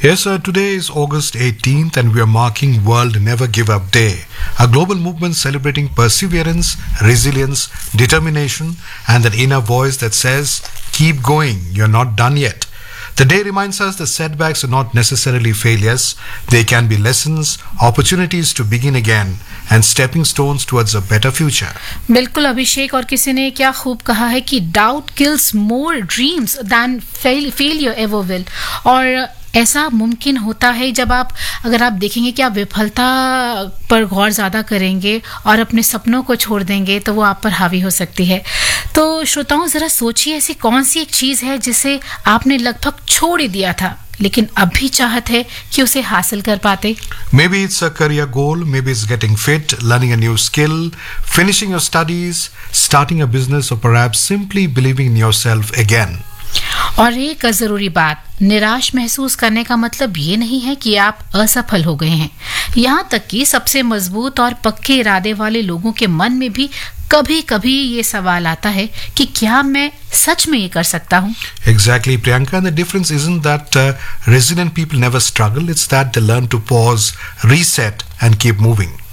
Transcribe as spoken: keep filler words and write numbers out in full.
Yes, sir. Today is August eighteenth and we are marking World Never Give Up Day, a global movement celebrating perseverance, resilience, determination, and that inner voice that says, keep going, you're not done yet. The day reminds us that setbacks are not necessarily failures. They can be lessons, opportunities to begin again, and stepping stones towards a better future. बिल्कुल अभिषेक, और किसी ने क्या खूब कहा है कि doubt kills more dreams then failure ever will. और ऐसा मुमकिन होता है जब आप, अगर आप देखेंगे कि आप विफलता पर गौर ज़्यादा करेंगे और अपने सपनों को छोड़ देंगे तो वो आप पर हावी हो सकती है। तो श्रोताओं, ज़रा सोचिए ऐसी कौन सी एक चीज़ है जिसे आपने लगभग छोड़ ही दिया था लेकिन अब भी चाहत है कि उसे हासिल कर पाते। Maybe it's a career goal, maybe it's getting fit, learning a new skill, finishing your studies, starting a business, or perhaps simply believing in yourself again. और एक जरूरी बात, निराश महसूस करने का मतलब ये नहीं है कि आप असफल हो गए हैं। यहाँ तक कि सबसे मजबूत और पक्के इरादे वाले लोगों के मन में भी कभी कभी ये सवाल आता है कि क्या मैं सच में ये कर सकता हूँ। Exactly, Priyanka. And the difference isn't that uh, resilient people never struggle, it's that they learn to pause, reset, and keep moving.